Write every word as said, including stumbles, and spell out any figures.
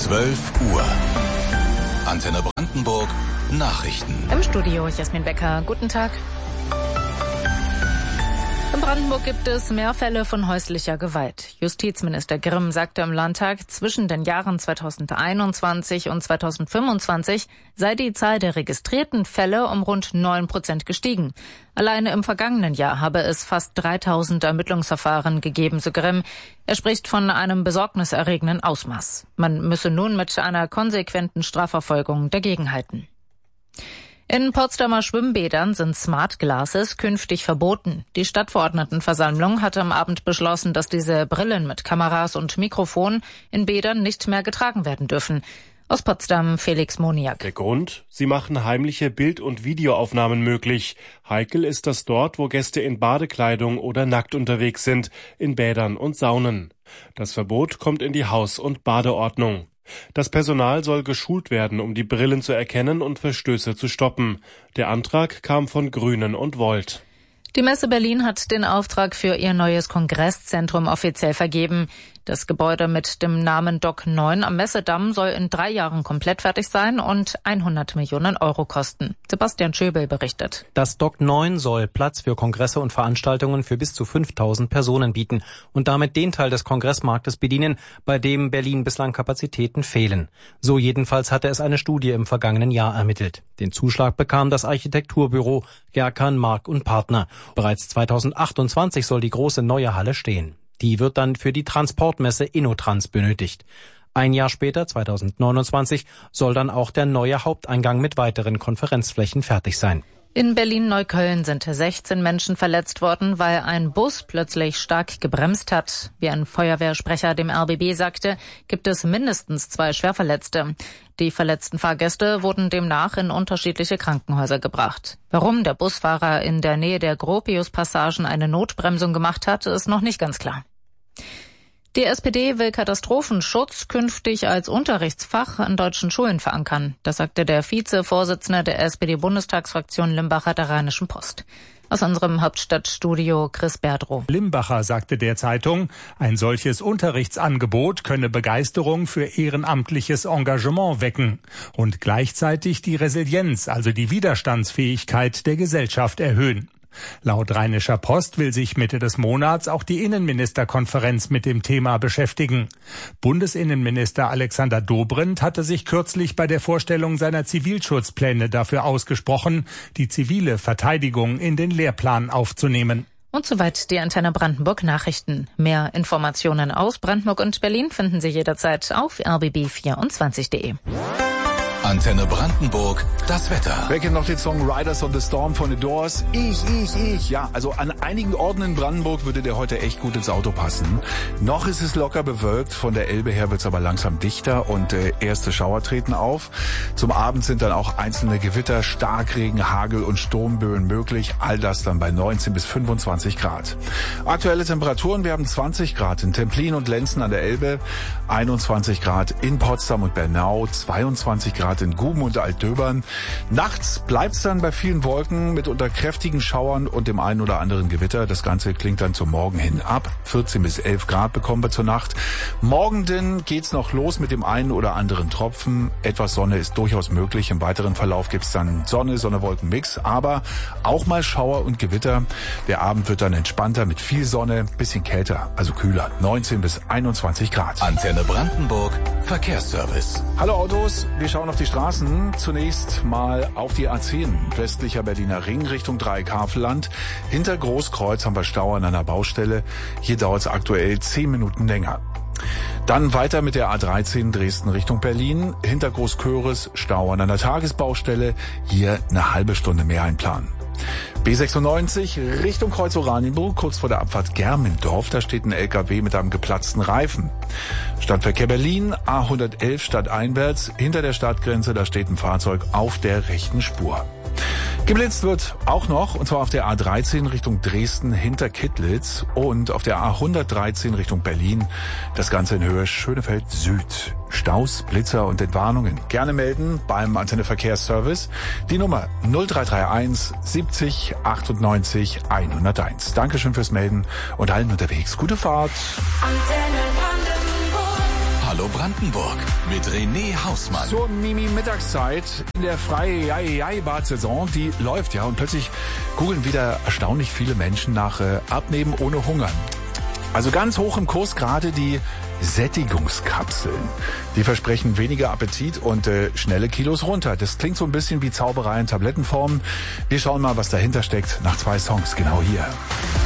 zwölf Uhr. Antenne Brandenburg Nachrichten. Im Studio Jasmin Becker. Guten Tag. In Brandenburg gibt es mehr Fälle von häuslicher Gewalt. Justizminister Grimm sagte im Landtag, zwischen den Jahren zweitausendeinundzwanzig und zweitausendfünfundzwanzig sei die Zahl der registrierten Fälle um rund neun Prozent gestiegen. Alleine im vergangenen Jahr habe es fast dreitausend Ermittlungsverfahren gegeben, so Grimm. Er spricht von einem besorgniserregenden Ausmaß. Man müsse nun mit einer konsequenten Strafverfolgung dagegenhalten. In Potsdamer Schwimmbädern sind Smart Glasses künftig verboten. Die Stadtverordnetenversammlung hatte am Abend beschlossen, dass diese Brillen mit Kameras und Mikrofon in Bädern nicht mehr getragen werden dürfen. Aus Potsdam Felix Moniak. Der Grund? Sie machen heimliche Bild- und Videoaufnahmen möglich. Heikel ist das dort, wo Gäste in Badekleidung oder nackt unterwegs sind, in Bädern und Saunen. Das Verbot kommt in die Haus- und Badeordnung. Das Personal soll geschult werden, um die Brillen zu erkennen und Verstöße zu stoppen. Der Antrag kam von Grünen und Volt. Die Messe Berlin hat den Auftrag für ihr neues Kongresszentrum offiziell vergeben. Das Gebäude mit dem Namen Dock neun am Messedamm soll in drei Jahren komplett fertig sein und hundert Millionen Euro kosten. Sebastian Schöbel berichtet. Das Dock neun soll Platz für Kongresse und Veranstaltungen für bis zu fünftausend Personen bieten und damit den Teil des Kongressmarktes bedienen, bei dem Berlin bislang Kapazitäten fehlen. So jedenfalls hatte es eine Studie im vergangenen Jahr ermittelt. Den Zuschlag bekam das Architekturbüro Gerkan, Mark und Partner. Bereits zweitausendachtundzwanzig soll die große neue Halle stehen. Die wird dann für die Transportmesse InnoTrans benötigt. Ein Jahr später, zweitausendneunundzwanzig, soll dann auch der neue Haupteingang mit weiteren Konferenzflächen fertig sein. In Berlin-Neukölln sind sechzehn Menschen verletzt worden, weil ein Bus plötzlich stark gebremst hat. Wie ein Feuerwehrsprecher dem R B B sagte, gibt es mindestens zwei Schwerverletzte. Die verletzten Fahrgäste wurden demnach in unterschiedliche Krankenhäuser gebracht. Warum der Busfahrer in der Nähe der Gropius-Passagen eine Notbremsung gemacht hat, ist noch nicht ganz klar. Die S P D will Katastrophenschutz künftig als Unterrichtsfach an deutschen Schulen verankern. Das sagte der Vizevorsitzende der S P D-Bundestagsfraktion Limbacher der Rheinischen Post. Aus unserem Hauptstadtstudio Chris Berdrow. Limbacher sagte der Zeitung, ein solches Unterrichtsangebot könne Begeisterung für ehrenamtliches Engagement wecken und gleichzeitig die Resilienz, also die Widerstandsfähigkeit der Gesellschaft erhöhen. Laut Rheinischer Post will sich Mitte des Monats auch die Innenministerkonferenz mit dem Thema beschäftigen. Bundesinnenminister Alexander Dobrindt hatte sich kürzlich bei der Vorstellung seiner Zivilschutzpläne dafür ausgesprochen, die zivile Verteidigung in den Lehrplan aufzunehmen. Und soweit die Antenne Brandenburg Nachrichten. Mehr Informationen aus Brandenburg und Berlin finden Sie jederzeit auf r b b vierundzwanzig punkt de. Antenne Brandenburg, das Wetter. Wer kennt noch den Song Riders on the Storm von The Doors? Ich, ich, ich. Ja, also an einigen Orten in Brandenburg würde der heute echt gut ins Auto passen. Noch ist es locker bewölkt. Von der Elbe her wird es aber langsam dichter und äh, erste Schauer treten auf. Zum Abend sind dann auch einzelne Gewitter, Starkregen, Hagel und Sturmböen möglich. All das dann bei neunzehn bis fünfundzwanzig Grad. Aktuelle Temperaturen, wir haben zwanzig Grad in Templin und Lenzen an der Elbe, einundzwanzig Grad in Potsdam und Bernau, zweiundzwanzig Grad in Guben und Altdöbern. Nachts bleibt's dann bei vielen Wolken mit unter kräftigen Schauern und dem einen oder anderen Gewitter. Das Ganze klingt dann zum Morgen hin ab. vierzehn bis elf Grad bekommen wir zur Nacht. Morgen denn geht's noch los mit dem einen oder anderen Tropfen. Etwas Sonne ist durchaus möglich. Im weiteren Verlauf gibt's dann Sonne, Sonne-Wolken-Mix, aber auch mal Schauer und Gewitter. Der Abend wird dann entspannter mit viel Sonne, bisschen kälter, also kühler. neunzehn bis einundzwanzig Grad. Antenne Brandenburg, Verkehrsservice. Hallo Autos, wir schauen auf die Straßen. Zunächst mal auf die A zehn, westlicher Berliner Ring Richtung Dreieck-Havelland. Hinter Großkreuz haben wir Stau an einer Baustelle. Hier dauert es aktuell zehn Minuten länger. Dann weiter mit der A dreizehn Dresden Richtung Berlin. Hinter Großköris Stau an einer Tagesbaustelle. Hier eine halbe Stunde mehr einplanen. B sechsundneunzig Richtung Kreuz Oranienburg, kurz vor der Abfahrt Germendorf. Da steht ein L K W mit einem geplatzten Reifen. Stadtverkehr Berlin, A hundertelf stadteinwärts. Hinter der Stadtgrenze, da steht ein Fahrzeug auf der rechten Spur. Geblitzt wird auch noch, und zwar auf der A dreizehn Richtung Dresden hinter Kittlitz und auf der A hundertdreizehn Richtung Berlin. Das Ganze in Höhe Schönefeld Süd. Staus, Blitzer und Entwarnungen gerne melden beim Antenne Verkehrsservice. Die Nummer null drei drei eins siebzig achtundneunzig hunderteins. Dankeschön fürs Melden und allen unterwegs. Gute Fahrt. Hallo Brandenburg mit René Hausmann. Zur Mimi-Mittagszeit in der Freie-Bad-Saison, die läuft ja, und plötzlich googeln wieder erstaunlich viele Menschen nach äh, Abnehmen ohne Hungern. Also ganz hoch im Kurs gerade die Sättigungskapseln. Die versprechen weniger Appetit und äh, schnelle Kilos runter. Das klingt so ein bisschen wie Zauberei in Tablettenform. Wir schauen mal, was dahinter steckt, nach zwei Songs genau hier.